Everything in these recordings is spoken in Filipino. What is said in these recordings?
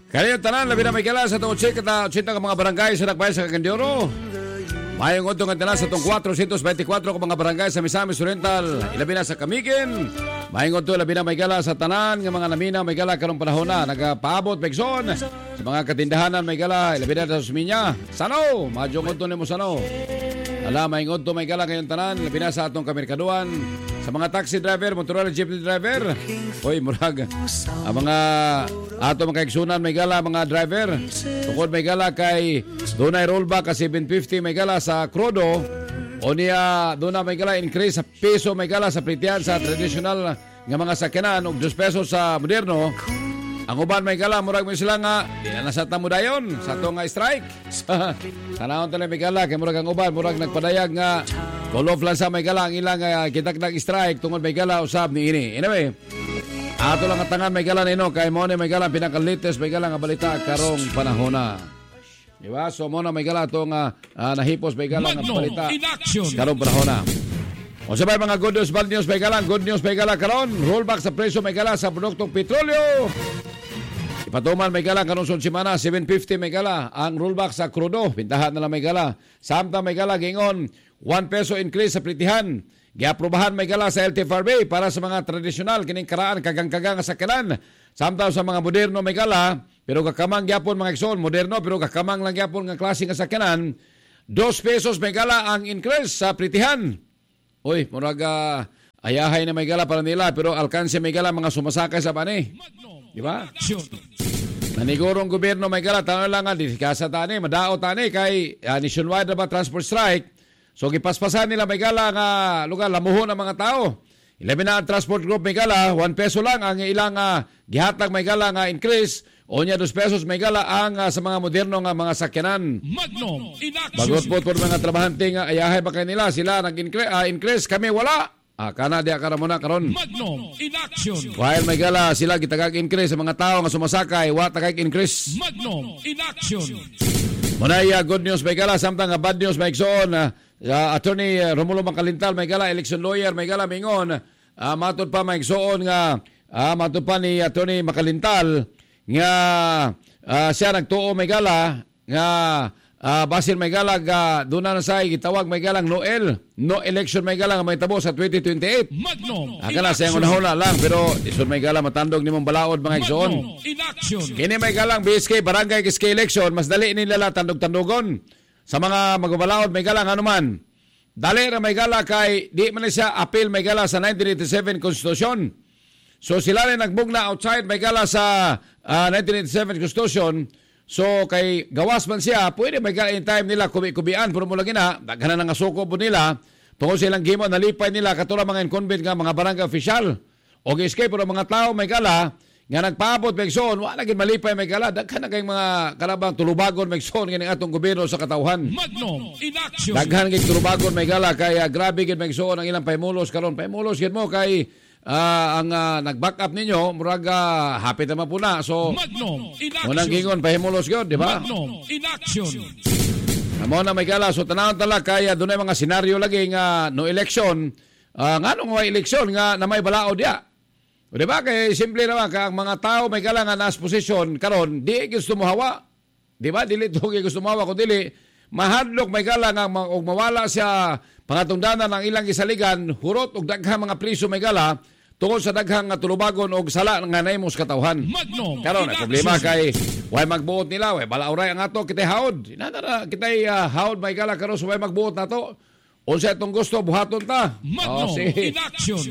Kaya tanan, labi na may kala sa itong 80 ka mga barangay sa Nagbayan sa Cagayan. Mayong untong tanan sa itong 424 ka mga barangay sa Misamis Oriental. Ilabi na sa Kamigin. Mayong untong labi na may kala sa tanan ng mga namina may kala karong panahon na. Nagapaabot, Pegson. Sa mga katindahanan may kala, ilabi na sa Susminya. Sano? Madyong untong ni mo sano. Alam, mayong untong may kala kayong tanan. Labi na sa atong kamerkaduan. Sa mga taxi driver, motorol, jeepney driver. Hoy, murag. Ang mga ato mga kaigsunan may gala mga driver. Tukod may gala kay dunay rollback ka 750 may gala sa Crodo. O niya doon may gala increase sa peso may gala sa pritihan sa traditional nga mga sakyanan og 2 pesos sa moderno. Ang uban may gala murag mo sila nga di na nasa tamo dayon sa to nga strike. Sanahon tala may gala kay murag ang uban murag nagpadayag nga Golof lang sa may gala ang ilang kitak nag-strike tungod may gala usab ni ini. Anyway, ato lang atangan may gala nino kay mo ni may gala pinaka-latest may gala nga balita karong panahon na. Diba? So mo na may gala itong nahipos may gala nga balita karong panahon na. O sabay mga good news, bad news may gala. Good news may gala karon. Rollback sa presyo may gala sa produktong petrolyo. Ipatuman may gala karong semana 750 may gala ang rollback sa krudo. Pintahan na lang may gala. Samtang may gala gingon 1 peso increase sa pritihan. Giaprobahan may gala sa LTFRB para sa mga tradisyonal kining karaan kagang-kagang sa sakyanan. Samtang sa mga moderno may gala, pero kakamang gyapon mga igsoon, moderno pero kakamang lang gyapon nga klase nga sakyanan. 2 pesos may gala ang increase sa pritihan. Uy, murag ayahay na may gala para nila pero alkanse may gala mga sumasakay sa pani. Di ba? Nanigurong gobyerno may gala tanong lang nga di kasa tani, madao tani kay nationwide na ba transport strike. So gipaspasan nila may gala nga lugar lamuhon ang mga tao. Ilabi na ang transport group may gala 1 peso lang ang ilang gihatag may gala nga increase o nya 2 pesos may gala ang sa mga moderno nga mga sakyanan. Bagot po mga trabahante nga ayahay ba kay nila sila nag-increase kami wala. Kana diya kara muna karon. Magnum in action. While may gala sila gitagag-increase sa mga tao nga sumasakay wa tagag-increase. Magnum in action. Muna good news may gala samtang bad news may igsoon. Attorney Romulo Mangkalintal may gala election lawyer may gala mingon matod pa may igsoon nga matod pa ni Attorney Mangkalintal nga siya nagtuo may gala nga basin may gala doon na say gitawag may galang no election may gala nga may tabo sa 2028. Magnum akala siya nga lang pero isun may gala matandog nimong balaod mga igsoon. Kini may galang BSK barangay KSK election mas dali nila la tandog-tandogon. Sa mga magbabalaod may gala ano man. Dali na may gala kay di man siya appeal may gala sa 1987 Constitution. So sila rin nagbugna outside may gala sa 1987 Constitution. So kay gawas man siya, pwede may gala in time nila kubi-kubian pero mula gina, daghanan nga suko po nila. Tungkol silang gimo nalipay nila katulad mga incumbent nga mga barangay official. O escape pero mga tao may gala nga nagpaabot megson wa naging malipay may gala daghan kay mga kalabang tulubagon megson kining atong gobyerno sa katawhan. Magnum in action. Daghan kay tulubagon may gala kay grabe gid megson ang ilang paymulos karon paymulos gid mo kay ang nag-back up ninyo murag hapit naman po na so Magnum in action. unang gingon pahimulos gyud di ba? Magnum in action. Amo na may gala so tanawon tala kay dunay mga senaryo lagi nga no election nganong nga election nga na may balaod dia. O diba kay simple naman ka ang mga tao may gala nga nas posisyon karon di gusto mo hawa. Diba dili to gusto mo hawa kun dili mahadlok may gala nga og mawala siya pangatungdanan ng ilang gisaligan hurot og daghang mga priso may gala tungod sa daghang nga tulubagon og sala nga nahimos katawhan. Karon ang problema kay way magbuot nila way balauray ang ato kitay haod. Inana kitay haod may gala karon so way magbuot nato. Unsa itong gusto buhaton ta. Magnum in action.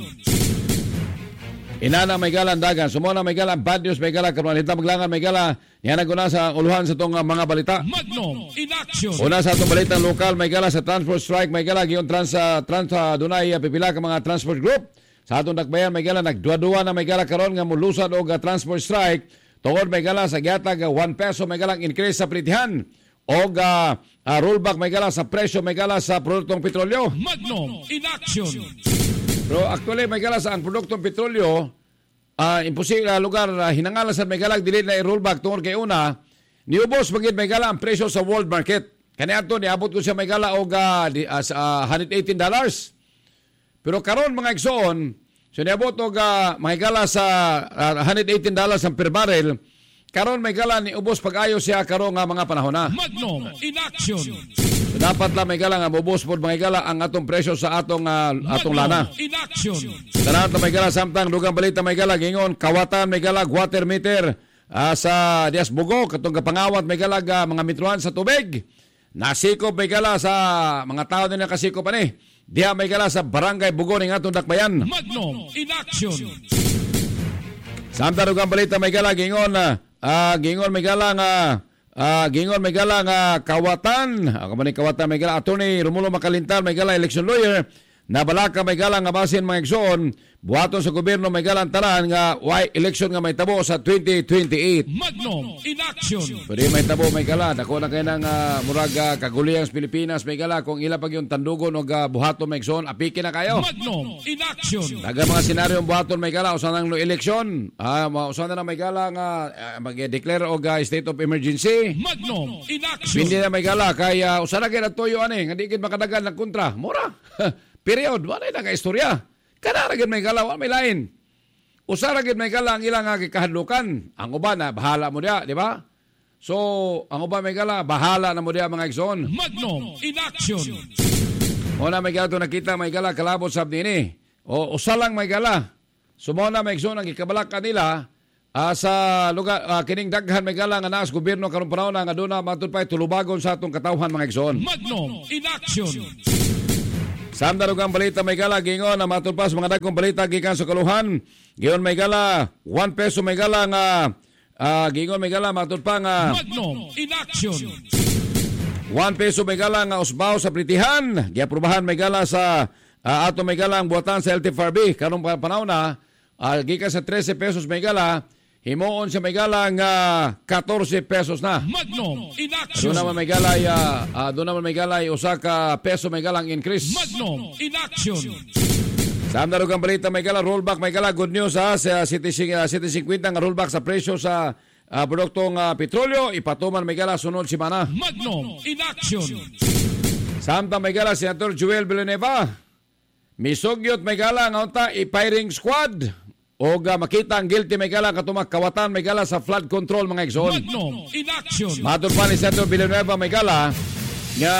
Inana may gala dagan, sumona may gala bad news may gala karon hita maglangan may gala yan naguna sa uluhan sa tong mga balita. Magnum in action. Una sa atong balitang lokal may gala sa transport strike may gala giyon trans dunay pipila ka mga transport group. Sa atong dakbayan may gala nagduwa-duwa na may gala karon nga molusad og transport strike tungod may gala sa gihatag 1 peso may gala increase sa pritihan og rollback may gala sa presyo may gala sa produktong petrolyo. Magnum in action. Pero actually may gala sa ang produktong petrolyo imposible lugar hinangalan sa may galag dili na i-rollback tungod kay una niubos magid may gala ang presyo sa world market. Kaniadto niabot ko siya may gala og $118. Pero karon mga igsoon so niabot og may gala sa $118 ang per barrel karon may gala ni ubos pag-ayo siya karon nga mga panahon na. Magnum in action. So, dapat lang may gala nga mubos pod mga gala ang atong presyo sa atong lana. In action. Sa may gala samtang dugang balita may gala gingon kawatan may gala water meter sa Dias Bugo katong kapangawat may gala mga mitruan sa tubig. Nasikop may gala sa mga tao din nakasikop ani. Diha may gala sa Barangay Bugo ning atong dakbayan. Magnum in action. Samtang dugang balita may gala gingon may gala nga kawatan. Ako man kawatan may gala Attorney Romulo Macalintal may gala election lawyer. Nabalaka may gala nga basin mga igsoon. Buhaton sa gobyerno may gala tanan nga why election nga may tabo sa 2028. Magnum in action. Pwede may tabo may gala. Dako na kayo ng murag kaguliyang sa Pilipinas may gala. Kung ila pag yung tandugon o buhaton may igsoon, apikin na kayo. Magnum in action. Daga mga senaryo buhaton may gala. Usan ang election. Usan na may gala nga mag-declare o state of emergency. Magnum in action. Hindi na may gala. Kaya usan na kayo na toyo ani. Hindi kayo makadagan ng kontra. Mura. Period. Wala na ka istorya. Kanaragin may gala, wala may lain. Usaragin may gala ang ilang kahadlukan. Ang uba na, bahala mo diya, di ba? So, ang uba may gala, bahala na mo diya mga igsoon. Magnum in action. Muna may gala ito nakita, may gala, kalabot sab nini. O usalang may gala. So, muna may igsoon, ang ikabalak kanila, sa lugar, kining daghan may gala nga naas gobyerno karong panahon nga doon na matulpay tulubagon sa atong katawhan mga igsoon. Magnum in action. Samtang dugang balita may gala gingon na matulpas mga dagkong balita gikan sa kaluhan. Gingon may gala 1 peso may gala nga gingon may gala matulpa nga Magnum in action. 1 peso may gala nga usbaw sa pritihan. Giaprubahan may gala sa ato may gala ang buhatan sa LTFRB karong panahon na gikan sa 13 pesos may gala himuon sa may gala nga 14 pesos na. Magnum in action. Doon naman may galay usa ka peso may galang increase. Magnum in action. Sa darugang balita may gala rollback may gala good news sa 750 nga rollback sa presyo sa produktong petrolyo ipatuman may gala sunod semana. Magnum in action. Samtang may gala Senator Joel Villanueva misugyot may gala nga unta i-firing squad. O makita ang guilty may gala katumak kawatan may gala sa flood control mga igsoon. Magnum in action. Matod pa ni Senator Villanueva may gala nga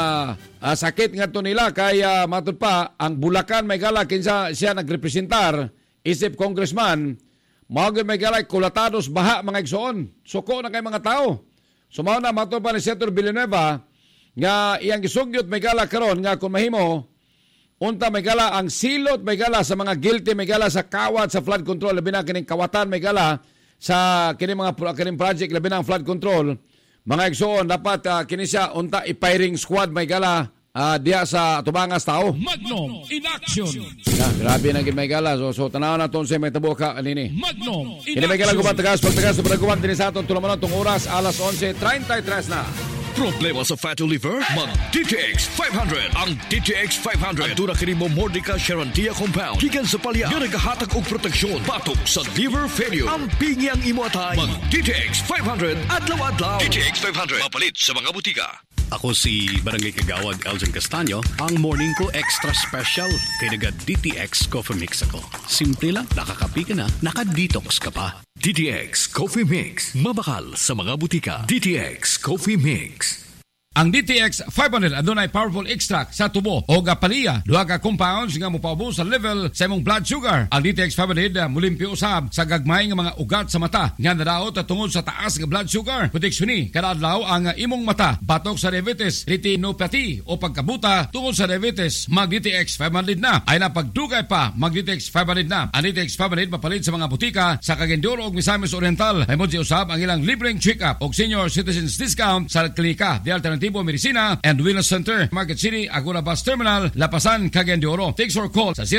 sakit nga to nila kaya matod pa ang Bulacan may gala kinsa siya nagrepresentar isip congressman magod may gala kulatados baha mga igsoon. Suko na kay mga tao. Sumaw na matod pa ni Senator Villanueva nga iyang gisugyot may gala karon nga kung mahimo unta may gala ang silot may gala sa mga guilty may gala sa kawat sa flood control labi na kining kawatan may gala sa kining project labi na ang flood control mga igsoon dapat kini siya unta i-firing squad may gala diya sa tubangas tao. Magnum in action. Grabe na gid may gala so tanaw na ton sa may tabo ka anini. Magnum in action. Kini may gala gubat tagas pagtagas sa pagkuman din sa aton tulumanon tong oras alas 11:33 na. Problema sa fatty liver? Mag-DTX 500. Ang DTX 500 aduna kini mo Mordica Sharantia Compound. Gikan sa palya nga nagahatag og proteksyon batok sa liver failure. Ang pingi ang imo atay. Mag-DTX 500 adlaw-adlaw. DTX 500 mapalit sa mga butika. Ako si Barangay Kagawad Elgin Castaño. Ang morning ko extra special kay naga DTX Coffee Mix ako. Simple lang, nakakapi ka na, naka-detox ka pa. DTX Coffee Mix. Mabakal sa mga butika. DTX Coffee Mix. Ang DTX 500 adunay powerful extract sa tubo o gapaliya. Duha ka compounds nga mopaubos sa level sa imong blood sugar. Ang DTX 500 mulimpyo usab sa gagmay nga mga ugat sa mata nga nadaot tungod sa taas nga blood sugar. Proteksyon kada adlaw ang imong mata batok sa diabetes, retinopathy o pagkabuta tungod sa diabetes. Mag DTX 500 na. Ay na pagdugay pa mag DTX 500 na. Ang DTX 500 mapalit sa mga butika sa Cagayan ug Misamis Oriental. May modsi usab ang ilang libreng check-up o senior citizens discount sa klinika di Alternative Medicina and Wellness Center, Market City, Agora Bus Terminal, Lapasan, Cagayan de Oro. Text or call sa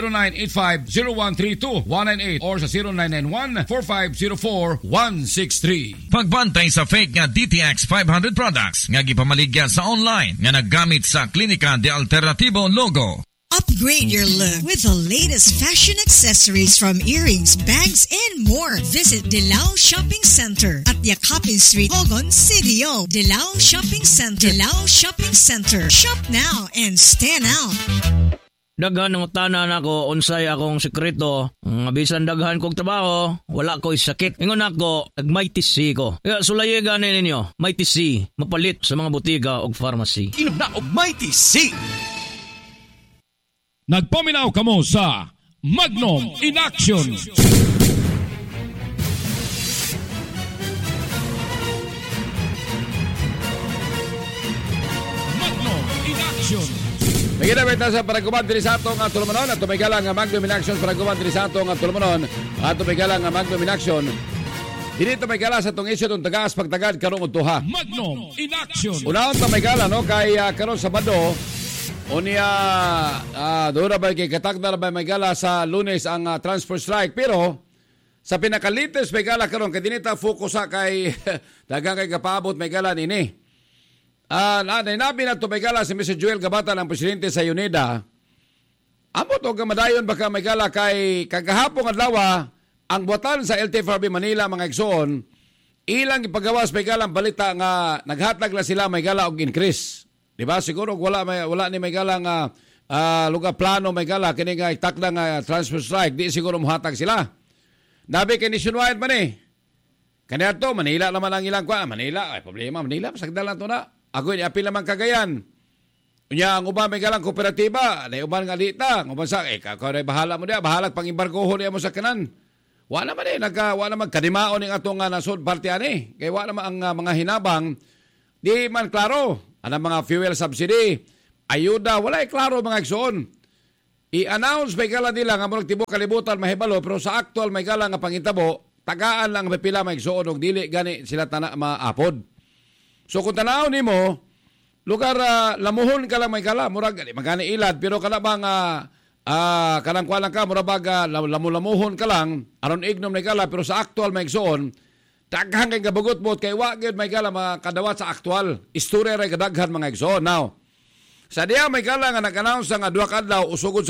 0985-0132-198 or sa 0991-4504-163. Pagbantay sa fake nga DTX 500 products nga gipamaligya sa online nga naggamit sa Klinika de Alternativo logo. Upgrade your look with the latest fashion accessories from earrings, bags, and more. Visit Dilao Shopping Center at Yakapin Street, Hogon, CDO. Dilao Shopping Center. Dilao Shopping Center. Shop now and stand out. Daghan ng tanan ako unsay akong sekreto. Bisan daghan kog trabaho, wala ko'y sakit. Ingon ako, nag-Mighty C ko. Kaya sulaye ganin ninyo, Mighty C, mapalit sa mga butika o pharmacy. Inom na og Mighty C. Nagpaminaw kamo sa Magnum in Action. Magnum in Action. May ginamit na sa paraguman din sa atong tulumanon at tumigala nga Magnum in Action paraguman din sa atong tulumanon at tumigala nga Magnum in Action. Dito may gala sa itong isyo itong tagas pagtagad karong utuha. Magnum in Action. Unahon ta may gala no kay karon Sabado unya doon na ba kay katagda na ba may gala sa Lunes ang transfer strike pero sa pinakalites may gala karon kay dinita focus sa kay dagang kay kapaabot may gala nini. Nainabi na ito may gala si Mr. Joel Gabata ng presidente sa UNIDA. Amot o gamadayon baka may gala kay kagahapong adlaw ang buwatan sa LTFRB Manila mga igsoon ilang ipagawas may gala balita nga naghatag na sila may gala og increase. Diba? Siguro wala ni may gala nga lugar plano may gala kini nga itakda nga transfer strike di siguro muhatag sila. Nabi kay nationwide man eh. Kaniya to Manila naman ang ilang kwa. Manila ay problema Manila masagdal lang to na. Ako apil naman Cagayan. Unya ang uban may galang kooperatiba, na uban nga lita, uban sa bahala mo dia, bahala pang-imbargoho niya mo sa kanan. Wa naman wa naman kadimaon ning atong nasod party ani. Kay wa naman ang mga hinabang di man klaro. Ang mga fuel subsidy, ayuda, wala klaro mga igsoon. I-announce may gala nila nga murag tibuok kalibutan mahibalo pero sa actual may gala nga pangitabo, tagaan lang mapila mga igsoon og dili gani sila tana maapod. So kung tanaw nimo lugar lamuhon ka lang may gala murag magani ilad pero kana bang kanang kuan lang ka murag lamuhon ka lang aron ignom may gala pero sa actual may igsoon daghang kay gabugot mo kay wa gyud may gala makadawat sa actual istorya ray kadaghan mga igsoon. Now sa diya may gala nga nag-announce nga duha ka adlaw usugod sa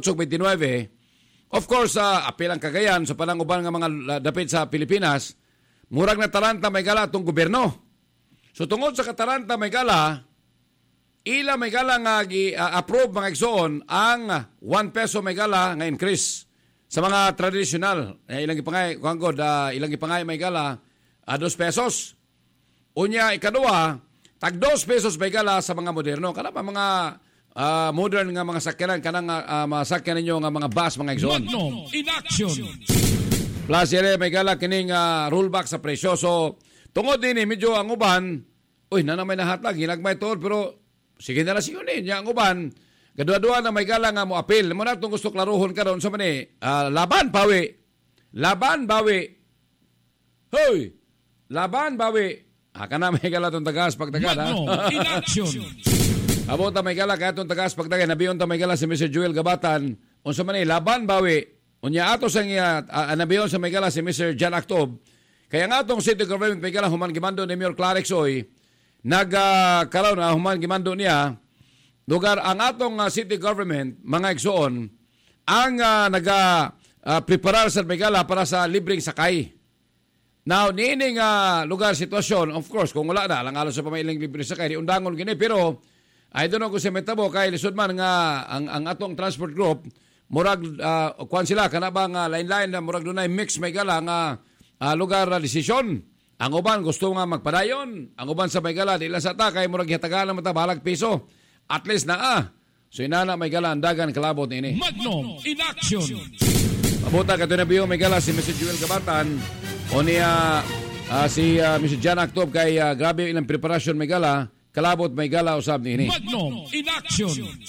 28-29 of course apil ang Cagayan sa pananguban nga mga dapit sa Pilipinas murag na taranta may gala atong gobyerno. So tungod sa kataranta may gala, ila may gala nga approve mga igsoon ang 1 peso may gala nga increase sa mga traditional. Ilang ipangay may gala 2 pesos. Unya ikaduha, tag 2 pesos may gala sa mga moderno. Kana pa mga modern nga mga sakyanan kanang masakyan ninyo nga mga bus mga igsoon. Magnum in Action. Plus yun may gala kining rollback sa presyo. So tungod din medyo ang uban, na may nahatag, ginagmay tol, pero sige na lang siyunin, ang uban, kadua-dua na may gala nga mo apil. Muna itong gusto klaruhon ka ron sa mani, laban, bawi. Laban, bawi. Hoy! Laban, bawi. Ka na may gala itong tagas pagtagad, ha? Magnum in Action. Abot na may gala, kaya itong tagas pagtagad, nabiyon ta may gala si Mr. Joel Gabatan, unsa mani, laban, bawi. Unya ato sa nabiyon sa may gala si Mr. Jan Actob, kaya nga itong city government may gala human gimando ni Mayor Clarix Oy, nagkaroon na human gimando niya, lugar ang atong city government, mga igsoon, ang nag-preparar sa may gala para sa libreng sakay. Now, niining lugar sitwasyon, of course, kung wala na, lang alam sa pamailing libreng sakay, di undangon gini, pero I don't know kung si Metabo, kay lisod man nga ang atong transport group, murag, kuhan sila, kana ba nga line-line na murag dunay mix may gala nga lugar desisyon. Ang uban gusto nga magpadayon. Ang uban sa may gala, di lang sa ta, kay murag hitagalan mata, bahalag piso. At least na So inana may gala, andagan kalabot ini. Magnum in Action. Mabuta ka na biyo may gala si Mr. Joel Gabatan o niya si Mr. Jan Actob kay grabe ilang preparasyon may gala, kalabot may gala usab ni ini. Magnum in Action.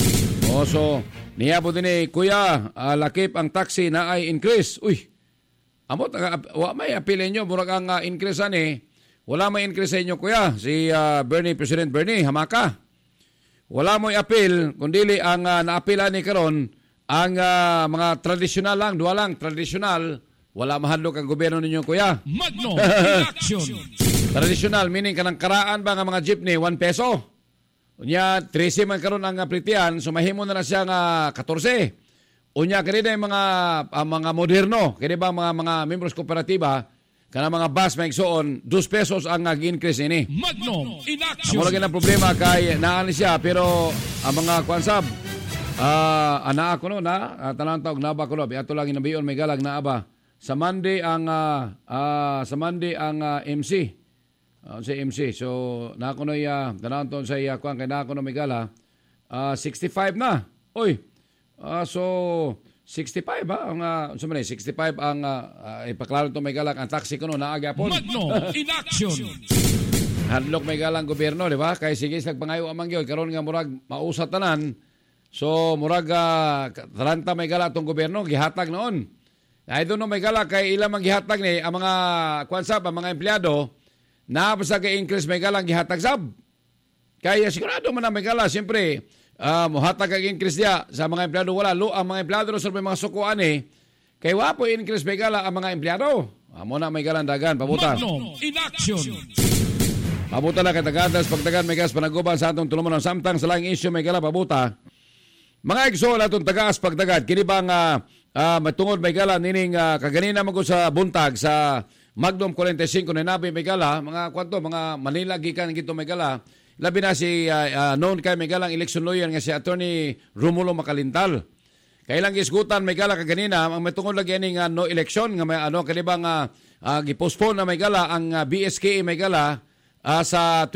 So niyabot ini, kuya, lakip ang taxi na ay increase. Uy, amot, may apilin nyo, murag ang increase ani. Wala may increase sa inyo, kuya. Si President Bernie, hamaka. Wala mo apil, kundili ang naapila ni karon ang mga tradisyonal lang, duwa lang, tradisyonal. Wala mahadlok ang gobyerno ninyo, kuya. Magnum in Action. Tradisyonal, meaning kanang karaan ba nga mga jeepney, 1 peso. Unya, 13 man karon ang apritian, so mahimo na siya nga 14. Unya kini na mga moderno, kini ba mga members kooperatiba, kana mga bus may igsoon, 2 pesos ang nag-increase ini. Magnum in Action. Wala gyud problema kay naani siya pero ang mga kwansab Ana ako no na tanan taog naba ko no. Ato lang inabiyon may galag na aba. Sa Monday ang MC. Sa MC. So na ako no tanan ton sa kuan kay na ako no may gala. 65 na. Oy. So 65 ang 65 ang ipaklaro to may galag ang taxi ko no naagi apon. Magno in action. Hadlok may galang gobyerno, di ba? Kay sige nagpangayo amang gyud karon nga murag mausat tanan. So, murag 30 may gala itong gobyerno, gihatag noon. I don't know may gala, kay ilang maghihatag ni, ang mga kwansab, ang mga empleyado, na basta kay-increase may galang gihatag sab. Kaya sigurado man na may gala, siyempre, muhatag kag-increase diya sa mga empleyado, wala. Ang mga empleyado sa may mga sukuan kay wapo increase may gala ang mga empleyado. Muna may galang dagan, pabuta. Magnum in action. Pabuta na kay tagadas, pagtagan may gas, panaguban sa atong tuluman ng samtang sa laing issue may gala, pabuta. Mga igsoon atong tagaas pagdagad kini bang matungod may gala nining kaganina magud sa buntag sa Magnum 45 na nabi may gala mga kwanto mga Manila gikan gito may gala labi na si known kay may galang election lawyer nga si Attorney Romulo Macalintal. Kailang isgutan may gala kaganina ang matungod lagi ning no election nga may kani bang gipostpone na may gala ang BSK may gala sa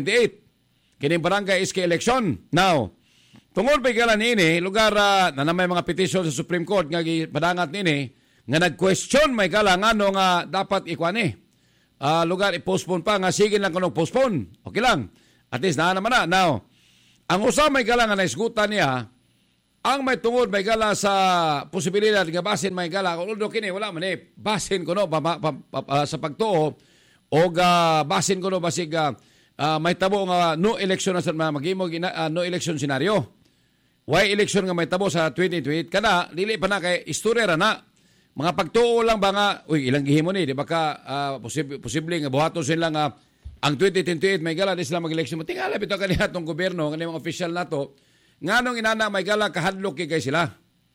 2028 kining barangay SK election. Now tungod may gala nini, lugar na may mga petition sa Supreme Court nga gipadangat nini, nga nag-question may gala nga no nga dapat ikwane. Lugar i-postpone pa, nga sige lang kung postpone. Okay lang. At least na naman na. Now, ang usa may gala nga naisgutan niya, ang may tungod may gala sa posibilidad nga basin may gala, kung kini, wala man basin ko no, sa pagtuo, o basin ko no, basig may tabo nga no election na mag-imog no election scenario. Why election nga may tabo sa 2028 kana dili pa na kay istorya ra na mga pagtuo lang ba nga ilang gihimo ni di ba ka posible nga buhaton sila nga ang 2028 may gala di sila mag-election mo tingala bitaw kaniya tong gobyerno kani mga official nato nganong inana may gala kahadlok kay sila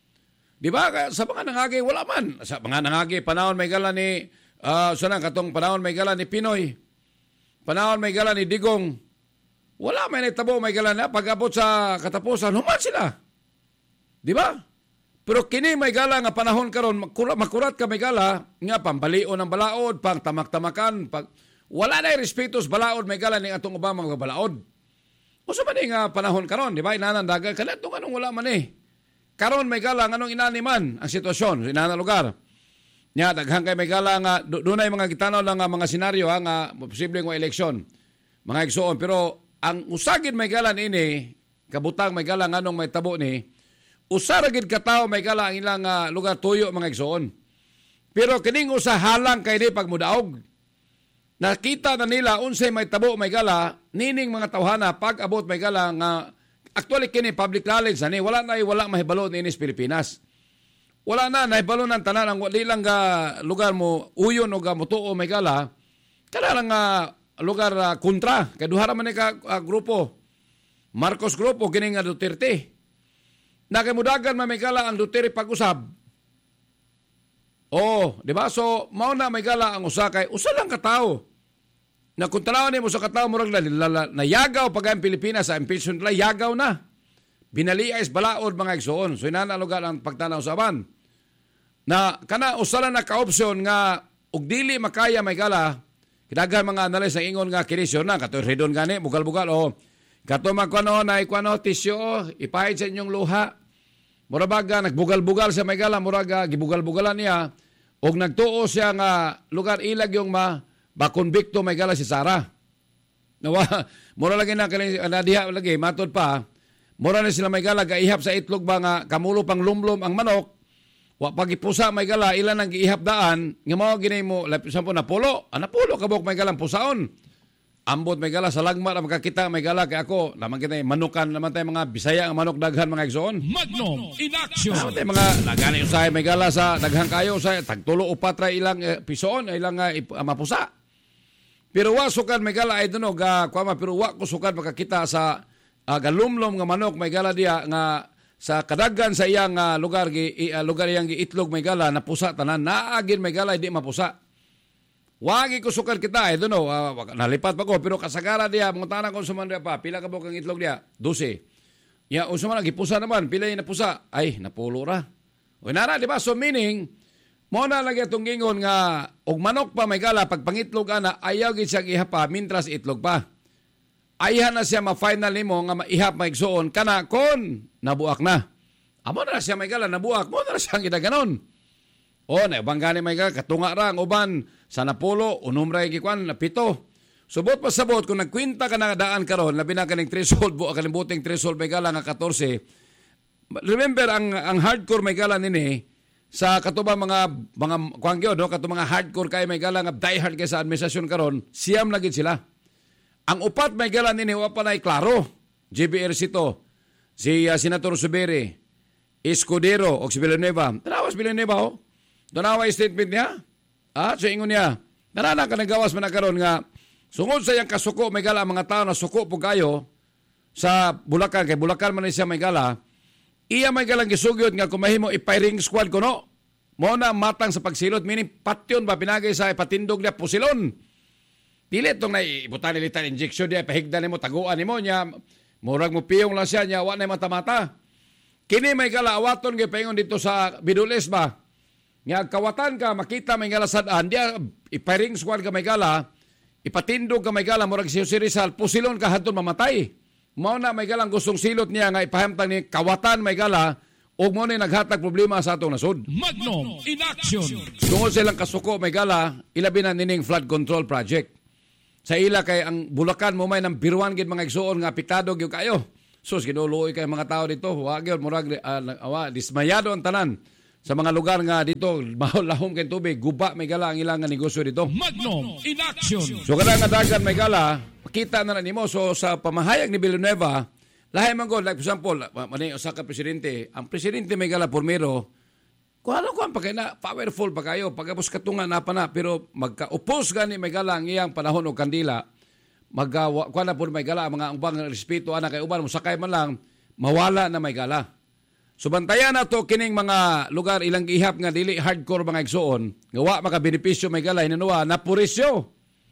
di ba sa mga nangagi wala man sa mga nangagi panahon may gala ni sanang katong panahon may gala ni Pinoy panahon may gala ni Digong. Wala may nagtabo may gala na pag-abot sa katapusan, human sila. Di ba? Pero kini may gala nga panahon karon makurat ka may gala nga pambalion ng balaod, pang tamak-tamakan, wala na respeto sa balaod may gala ni atong ubang mga balaod. O sa man nga panahon karon, di ba? Inanandagan kanadto anong wala man Karon may gala anong inaniman ang sitwasyon sa inana lugar. Nya daghang kay may gala nga dunay mga gitanaw lang nga mga senaryo nga posible nga eleksyon. Mga igsoon pero ang usagid may galan ini kabutang may galang anong may tabo ni usaragid katawo may gala ang ilang lugar tuyo mga igsoon. Pero kining usa halang kay ni pagmudaog. Nakita na nila unsay may tabo may gala nining mga tawhana pag abot may gala nga actually kini public knowledge ani wala mahibalo ni sa Pilipinas. Wala na nahibalo ng tanan ang wali lang lugar mo uyon o mutuo may gala kada lang lugar kontra kay duha ra man ka grupo Marcos grupo kini nga Duterte nakamudagan may gala ang Duterte pag-usab di ba so mao na may gala ang usa kay usa lang ka tawo na kung tanaw ni mo sa katawo murag nayagaw pag ang Pilipinas sa impeachment la yagaw na binaliay is balaod mga igsoon so inana lugar ang pagtanaw sa aban na kana usa lang na ka-opsyon nga ug dili makaya may gala kidagan mga analis na ingon nga kinisyon na kato redon gani bugal-bugal kato magkuano na ikuano tisyo ipahid sa inyong luha murabaga nagbugal-bugal sa may gala muraga gibugal-bugalan niya og nagtuo siya nga lugar ilag yung bakonbikto may gala si Sara nawa mura lagi na diha lagi matod pa mura na sila may gala gaihap sa itlog ba nga kamulo pang lumlom ang manok wa pagipusa may gala ilan ang giihap daan nga mao ginay mo sampo napulo kabok may galang pusaon ambot may gala sa lagma na makakita may gala kay ako naman kita manukan naman tayo mga Bisaya ang manok daghan mga igsoon Magnum in action naman tayo mga lagani usay may gala sa daghang kayo usay tagtulo upat ra ilang pisoon ilang mapusa pero wa sukan may gala I don't know pero wa ko sukan makakita sa galumlom nga manok may gala diya nga sa kadagan sa iyang lugar iyang giitlog may gala na pusa tanan naagin may gala di mapusa wagi ko sukar kita I don't know nalipat pa ko pero kasagara diya mga tanan ko suman diya pa pila ka bukang itlog diya 12 Ya, usa man gipusa naman, pila na pusa. Ay, napulo ra. O nara, di ba? So meaning, mo na lagi itong gingon nga, og manok pa may gala, pag pangitlog ana, ayaw gid siya ihapa, mintras itlog pa. Ayahan na siya ma-final nimo nga maihap maigsuon, kana kon, nabuak na. Amo na siya may gala, nabuak, mo na siya ang gidaganon. O, naibang gani may gala, katunga ra ang uban, sa napulo, unumray gikwan, napito. Subot pa sabot, kung nagkwinta ka na daan karon, labi na ka ng threshold, buak ka ng buting threshold may gala nga 14. Remember, ang hardcore may gala nini, sa katubang mga kwangyo, no? Katubang mga hardcore kay may gala nga diehard kay sa administrasyon karon, siyam na gid sila. Ang upat may gala nini, wapa na klaro. JBR Sito, si Senator Subiri, Escudero, o si Villanueva. Tanawas Villanueva, oh. Tanawa statement niya. So ingon niya, narana ka nagawas man na karon nga, sungod sa iyang kasuko, may gala, mga tao na suko po kayo sa Bulacan, kay Bulacan man siya may gala, iya may galang gisugyot nga kumahimo ipiring squad ko, no? Mo na matang sa pagsilot, meaning patyon ba pinagay sa ipatindog niya pusilon. Dili itong na ibutan nilitan injection niya, pahigdan mo, taguan mo niya, murag mo piyong lang siya niya, wala na mata-mata. Kini may gala, awaton kayo paingon dito sa Bidules ba? Nga kawatan ka, makita may gala sadaan, diya ipiring squad ka may gala, ipatindog ka may gala, murag si Rizal, pusilon ka hantun mamatay. Mao na may galang gustong silot niya nga ipahamtang ni kawatan may gala o mo na naghatag problema sa atong nasod. Magnum in action. Tungod silang kasuko may gala, ilabi na nining flood control project. Sa ila kay ang Bulacan mo may nang biruan gid mga igsuon nga apektado gyud kayo. Sus ginuloy kay mga tao dito, wa gyud murag dismayado ang tanan. Sa mga lugar nga dito, lahom kay tubig, guba may gala ang ilang negosyo dito. Magnum in action. So kada nga dagan may gala, makita na nimo. So sa pamahayag ni Villanueva, lahi man god, like for example, mani usa ka presidente, ang presidente may gala pormero, kuan pa kay na powerful pa kayo, pagabos katungan na pa na, pero magka-upos gani may gala ang iyang panahon og kandila, kuan na po may gala mga ubang respeto ana kay uban mo sakay man lang mawala na may gala. Subantayan na to kining mga lugar ilang gihap nga dili hardcore mga igsuon, nga wa makabenepisyo may gala hinuwa na purisyo.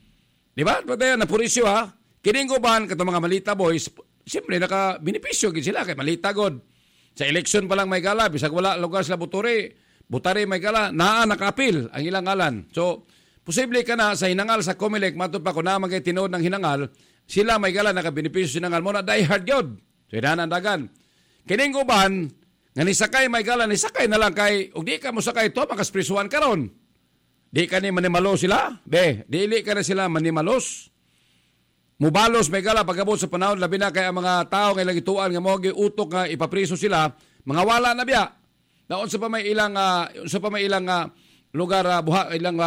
Di ba? Bantayan na purisyo ha. Kining uban kato mga malita boys, siyempre naka-benepisyo gid sila kay malita god. Sa election pa lang may gala, bisag wala lugar sila butari may gala, naa naka-apil ang ilang ngalan. So, posible ka na sa hinangal sa Comelec, matod pa kung na magay tinood ng hinangal, sila may gala naka-benepisyo hinangal mo na die hard yod. So, hinanandagan. Kining uban, nga nisakay may gala, nisakay na lang kay, o di ka mo sakay ito, makasprisuan ka ron. Di ka ni manimalos sila? Dili ka na sila manimalos. Mubalos may gala, pagabot sa panahon, labi na kaya mga tao ngayon ituan, nga mga utok nga ipapriso sila, mga wala na biya. Naon sa pa may ilang lugar, ilang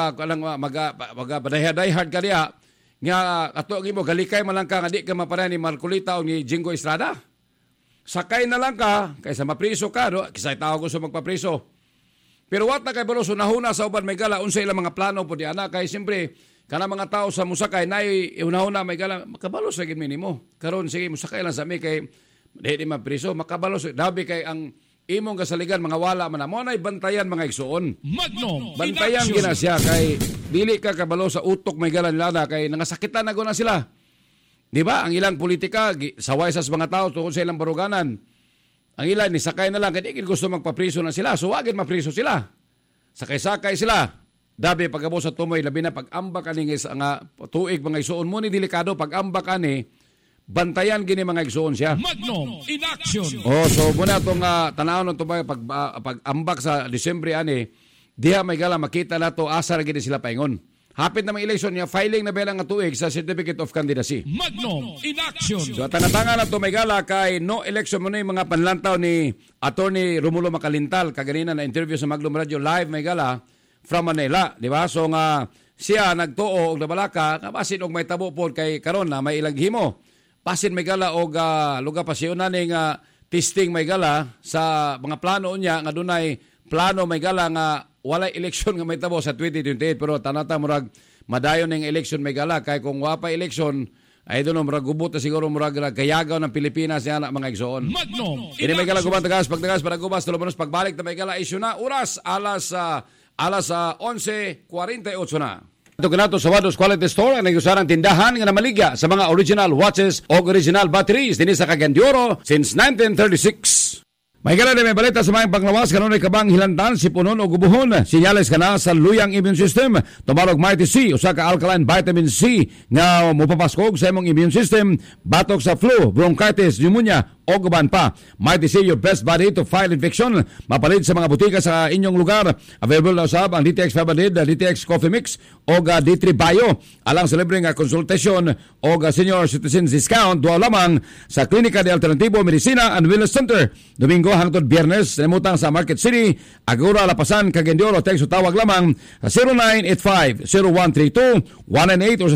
die-hard ka niya, nga ato mo, galikay man lang ka, nga di ka maparay ni Marcolita o ni Jingo Estrada. Sakay na lang ka, kaysa mapriso ka, no? Kisay tao gusto magpapriso. Pero wat na kay Baroso, nahuna sa uban may gala, unsa ilang mga plano po di anak, kay siyempre, kana mga tao sa musakay, na unahuna may gala, makabalos sa minimo. Karon sige, musakay lang sa mi, kay di mapriso, makabalos, dabi kay ang imong kasaligan, mga wala man na, mo na bantayan mga igsuon. Magnum, bantayan gina siya, kay dili ka kabalo sa utok may gala nila, kay nangasakitan na guna sila. Di ba? Ang ilang politika, saway sa mga tao tungkol sa ilang baruganan. Ang ilan, nisakay na lang, kaya gusto magpapriso na sila. So, wagin mapriso sila. Sakay-sakay sila. Dabi, pagkabo sa tumoy, labi na pag-ambak ani nga tuig mga isuon mo ni delikado, pag-ambak ani, bantayan gini mga isuon siya. Magnum in action. So, muna itong tanawon ng tumay, pag-ambak sa Disyembre ani, diha may gala, makita na to, asar gini sila paingon. Hapit na mga eleksyon niya, filing na belang nga tuig sa Certificate of Candidacy. Magnum in action. So, tanatanga na ito may gala kay no election mo na yung mga panlantaw ni Attorney Romulo Macalintal, kaganina na interview sa Maglum Radio Live may gala from Manila. Di ba? So, siya nagtuo og nabalaka, kapasin og may tabo po kay karon na may ilang himo. Pasin may gala og lugar pasyonan ng testing may gala sa mga plano niya nga dunay plano may gala nga walay eleksyon nga may tabo sa 2028 pero tanata murag madayon ng eleksyon may gala kay kung wapa eleksyon ay doon murag gubot na siguro murag gayagaw ng Pilipinas yan mga igsoon. Magnum. Ini may gala gubantagas pagtagas para gubas tulumanos pagbalik na may gala isyu na oras alas 11:48 na. Ito kanato sa Wados Quality Store ang nagusarang tindahan nga namaligya sa mga original watches o original batteries din sa Cagayan de Oro since 1936. May gala na may balita sa mga panglawas kanunay kabang hilantan si punon o gubuhon. Sinyales ka na sa luyang immune system. Tumalog Mighty C, usa ka alkaline vitamin C nga mupapaskog sa imong immune system, batok sa flu, bronchitis, pneumonia, o guban pa. Mighty C, your best body to fight infection. Mapalit sa mga butika sa inyong lugar. Available na usab ang DTX 500, DTX Coffee Mix, o D3 Bio. Alang sa libreng konsultasyon o senior citizens discount, duwa lamang sa Klinika de Alternativo Medicina and Wellness Center. Domingo hangtod Biyernes, namutang sa Market City, Agora, Lapasan, Cagayan de Oro. Text o tawag lamang sa 0985-0132-198 o sa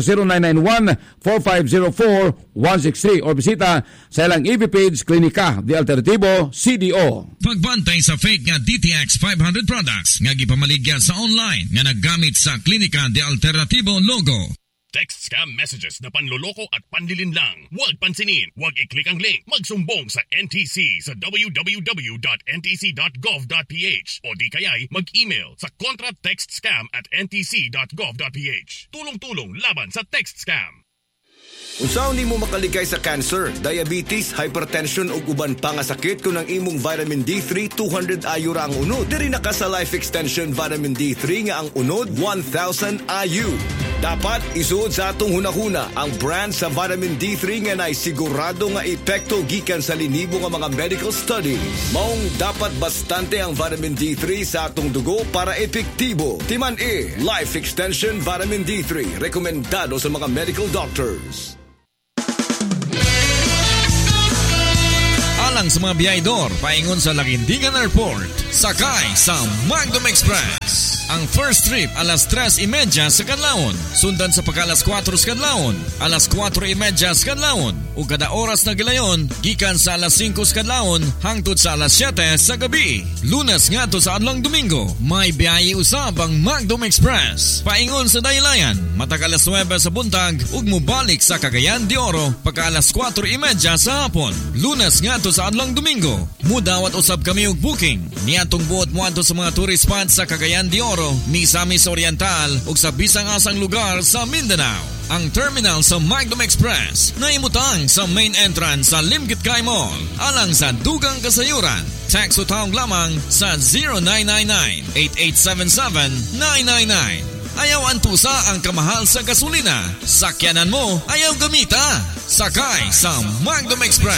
0991-4504-163 or bisita sa ilang EV page Klinika de Alternativo CDO. Pagbantay sa fake nga DTX 500 products nga gipamaligya sa online nga naggamit sa Klinika de Alternativo logo. Text scam messages na panloloko at panlilin lang. Huwag pansinin, huwag i-click ang link. Magsumbong sa NTC sa www.ntc.gov.ph o di kaya'y mag-email sa contratextscam@ntc.gov.ph. Tulong-tulong laban sa text scam. Unsaon nimo makaligay sa cancer, diabetes, hypertension ug uban pa nga sakit kung ang imong vitamin D3 200 IU ra ang unod. Diri na ka sa Life Extension Vitamin D3 nga ang unod 1000 IU. Dapat isuod sa atong hunahuna ang brand sa vitamin D3 nga nay sigurado nga epekto gikan sa linibo nga mga medical studies. Maong dapat bastante ang vitamin D3 sa atong dugo para epektibo. Timan Life Extension Vitamin D3 rekomendado sa mga medical doctors. Alang sa mga biyahedor, paingon sa Laguindingan Airport, sakay sa Magdom Express. Ang first trip alas 3:30 sa kadlawon, sundan sa pagka alas 4 sa kadlawon, alas 4:30 sa kadlawon, ug kada oras na gilayon gikan sa alas 5 sa kadlawon hangtod sa alas 7 sa gabi. Lunes ngadto sa adlong Domingo, may biyahe usab ang Magdom Express. Paingon sa Daylayan, matag alas 9 sa buntag ug mobalik sa Cagayan de Oro pagka alas 4:30 sa hapon. Lunes ngadto sa adlong Domingo, mudawat usab kami og booking niadtong buot moadto sa mga tourist spots sa Cagayan de Oro, Misamis Oriental ug sa bisang asang lugar sa Mindanao. Ang terminal sa Magdom Express na imutang sa main entrance sa Limkit Kay Mall. Alang sa dugang kasayuran, text o tawag lamang sa 0999-8877-999. Ayaw antusa ang kamahal sa gasolina. Sakyanan mo, ayaw gamita. Sakay sa Magdom Express.